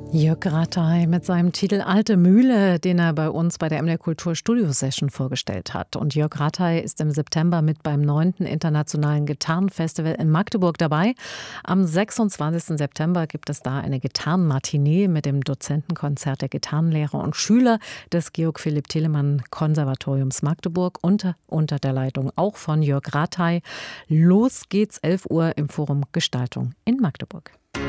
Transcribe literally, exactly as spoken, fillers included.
Jörg Rattay mit seinem Titel Alte Mühle, den er bei uns bei der M D R Kultur Studio Session vorgestellt hat. Und Jörg Rattay ist im September mit beim neunten Internationalen Gitarrenfestival in Magdeburg dabei. Am sechsundzwanzigsten September gibt es da eine Gitarrenmatinee mit dem Dozentenkonzert der Gitarrenlehrer und Schüler des Georg Philipp Telemann Konservatoriums Magdeburg unter, unter der Leitung auch von Jörg Rattay. Los geht's elf Uhr im Forum Gestaltung in Magdeburg.